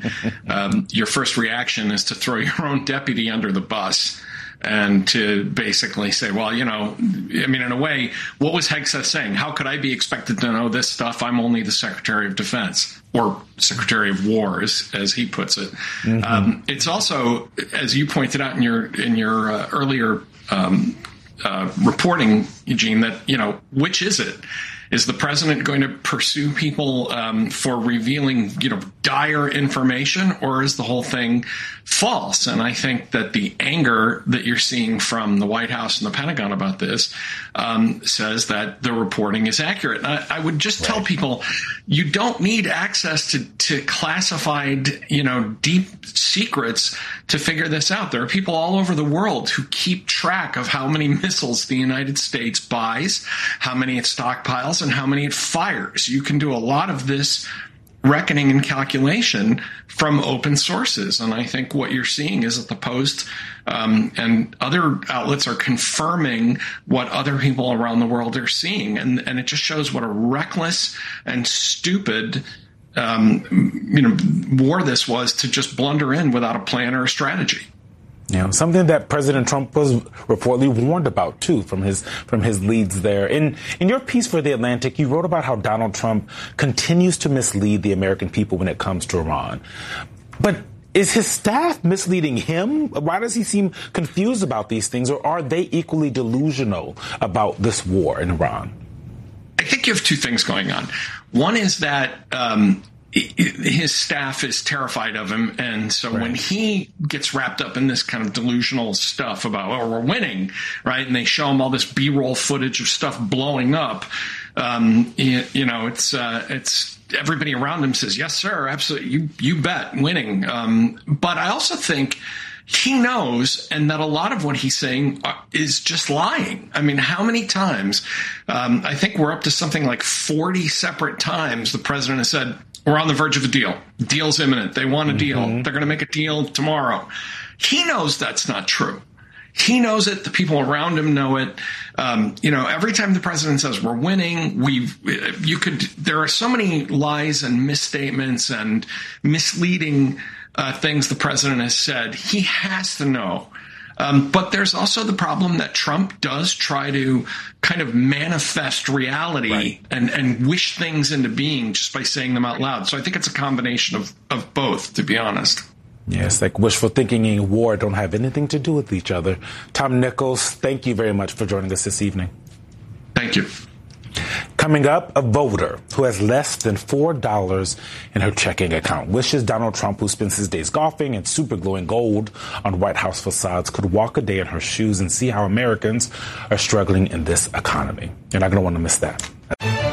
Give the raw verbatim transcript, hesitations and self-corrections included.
um, your first reaction is to throw your own deputy under the bus and to basically say, well, you know, I mean, in a way, what was Hegseth saying? How could I be expected to know this stuff? I'm only the Secretary of Defense, or Secretary of War, as, as he puts it. Mm-hmm. Um, it's also, as you pointed out in your in your uh, earlier um, uh, reporting, Eugene, that, you know, which is it? Is the president going to pursue people um, for revealing, you know, dire information, or is the whole thing false? And I think that the anger that you're seeing from the White House and the Pentagon about this um, says that the reporting is accurate. And I, I would just right. tell people, you don't need access to, to classified, you know, deep secrets to figure this out. There are people all over the world who keep track of how many missiles the United States buys, how many it stockpiles, and how many it fires. You can do a lot of this reckoning and calculation from open sources. And I think what you're seeing is that the Post um, and other outlets are confirming what other people around the world are seeing. And, and it just shows what a reckless and stupid um, you know, war this was, to just blunder in without a plan or a strategy. You know, something that President Trump was reportedly warned about, too, from his from his leads there. In in your piece for The Atlantic, you wrote about how Donald Trump continues to mislead the American people when it comes to Iran. But is his staff misleading him? Why does he seem confused about these things? Or are they equally delusional about this war in Iran? I think you have two things going on. One is that um his staff is terrified of him. And so right. when he gets wrapped up in this kind of delusional stuff about, oh, we're winning, right? And they show him all this B-roll footage of stuff blowing up. Um, you, you know, it's, uh, it's everybody around him says, yes, sir, absolutely. You, you bet, winning. Um, but I also think he knows, and that a lot of what he's saying is just lying. I mean, how many times, um, I think we're up to something like forty separate times the president has said, we're on the verge of a deal. Deal's imminent. They want a deal. Mm-hmm. They're going to make a deal tomorrow. He knows that's not true. He knows it. The people around him know it. Um, you know, every time the president says we're winning, we've, you could, there are so many lies and misstatements and misleading uh, things the president has said. He has to know. Um, but there's also the problem that Trump does try to kind of manifest reality right. and, and wish things into being just by saying them out loud. So I think it's a combination of, of both, to be honest. Yes, like wishful thinking and war don't have anything to do with each other. Tom Nichols, thank you very much for joining us this evening. Thank you. Coming up, a voter who has less than four dollars in her checking account wishes Donald Trump, who spends his days golfing and supergluing gold on White House facades, could walk a day in her shoes and see how Americans are struggling in this economy. You're not going to want to miss that.